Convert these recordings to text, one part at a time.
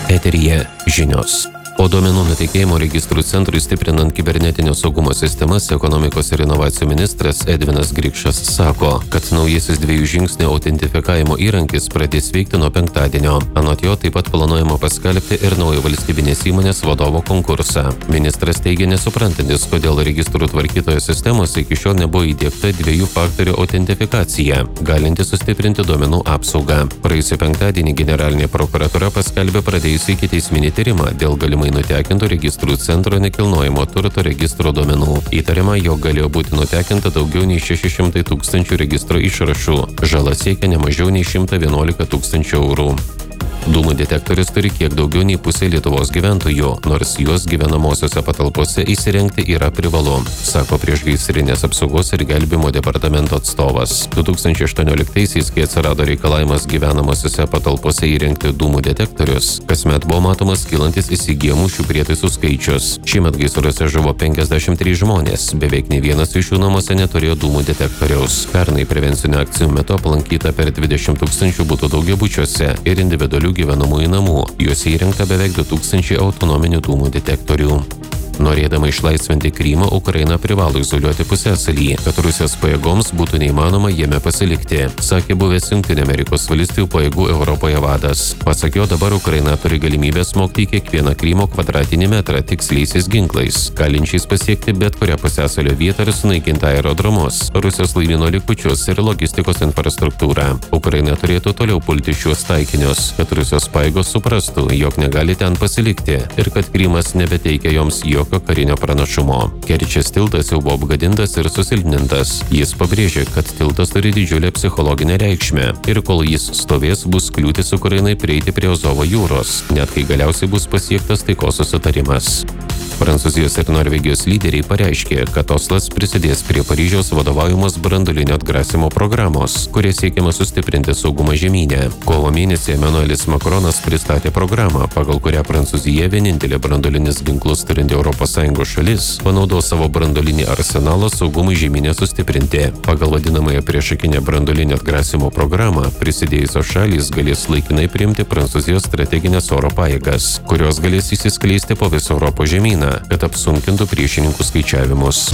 Eteryje žinios. O duomenų nutekėjimo registrų centrui stiprinant kibernetinio saugumo sistemas, ekonomikos ir inovacijų ministras Edvinas Grikšas sako, kad naujasis 2 žingsnių autentifikavimo įrankis pradės veikti nuo penktadienio. Anot jo taip pat planuojama paskelbti ir naują valstybinės įmonės vadovo konkursą. Ministras teigia nesuprantantis, kodėl registrų tvarkytojo sistemos iki šiol nebuvo įdiegta 2 faktorių autentifikacija, galinti sustiprinti duomenų apsaugą. Praėjusį penktadienį generalinė prokuratūra paskelbė pradėjusi ikiteisminį tyrimą dėl galimai nutekintų registrų centro nekilnojamo turto registro duomenų. Įtariama, jog galėjo būti nutekinta daugiau nei 600 tūkstančių registro išrašų. Žala siekia ne mažiau nei 111 tūkstančių eurų. Dūmų detektorius turi kiek daugiau nei pusė Lietuvos gyventojų, nors juos gyvenamosiose patalpose įsirengti yra privalu, sako priešgaisrinės apsaugos ir gelbėjimo departamento atstovas. 2018-aisiais, kai atsirado reikalavimas gyvenamosiose patalpose įrengti dūmų detektorius, kasmet buvo matomas kylantis įsigijamų šių prietaisų skaičius. Šiemet gaisruose žuvo 53 žmonės, beveik nei vienas iš jų namuose neturėjo dūmų detektoriaus. Pernai prevencinių akcijų metu aplankyta per 20 tūkstančių butų daugiabučiuose ir individualių gyvenamųjų namų. Juose įrengta beveik 2000 autonominių dūmų detektorių. Norėdama išlaisvinti Krymą, Ukraina privalo izoliuoti pusiasalį, kad Rusijos pajėgoms būtų neįmanoma jame pasilikti, sakė buvęs Jungtinių Amerikos valstijų pajėgų Europoje vadas. Pasak jo, dabar Ukraina turi galimybę smogti kiekvieną Krymo kvadratinį metrą tiksliaisiais ginklais, galinčiais pasiekti bet kurią pusiasalio vietą ir sunaikinti aerodromus, Rusijos laivyno likučius ir logistikos infrastruktūrą. Ukraina turėtų toliau pulti šiuos taikinius, kad Rusijos pajėgos suprastų, jog negali ten pasilikti ir kad Krymas nebeteikia joms jokio karinio pranašumo. Kerčės tiltas jau buvo apgadintas ir susilpnintas. Jis pabrėžė, kad tiltas turi didžiulę psichologinę reikšmę ir kol jis stovės, bus kliūtis Ukrainai prieiti prie Azovo jūros, net kai galiausiai bus pasiektas taikos susitarimas. Prancūzijos ir Norvegijos lyderiai pareiškė, kad Oslas prisidės prie Paryžiaus vadovaujamos branduolinio atgrasimo programos, kuria siekiama sustiprinti saugumą žemyne. Kovo mėnesį Emmanuelis Macronas pristatė programą, pagal kurią Prancūzija, vienintelė branduolinis ginklus turinti ES šalis, panaudos savo branduolinį arsenalą saugumui žemyne sustiprinti. Pagal vadinamąją priešakinę branduolinio atgrasimo programą prisidėjusios šalys galės laikinai priimti Prancūzijos strateginės oro pajėgas, kurios galės įsiskleisti po visą Europos žemyną, kad apsunkintų priešininkų skaičiavimus.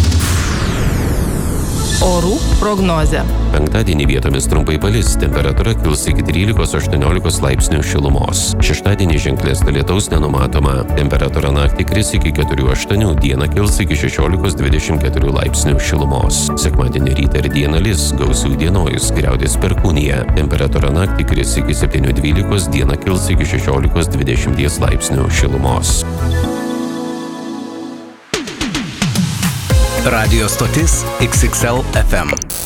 Orų prognozė. Penktadienį vietomis trumpai palis, temperatūra kils iki 13–18 laipsnių šilumos. Šeštadienį ženklesnio lietaus nenumatoma. Temperatūra naktį kris iki 4–8, dieną kils iki 16–24 laipsnių šilumos. Sekmadienį rytą ir dieną lis, gausių įdienojus, griaudės perkūnija. Temperatūra naktį kris iki 7–12, dieną kils iki 16–20 laipsnių šilumos. Radio stotis XXL FM.